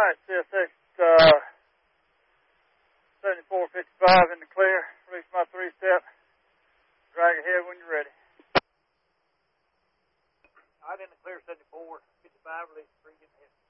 right, CSX 7455 in the clear. Release my 3-step. Drag ahead when you're ready. All right, in the clear, 7455, release 3, get ahead.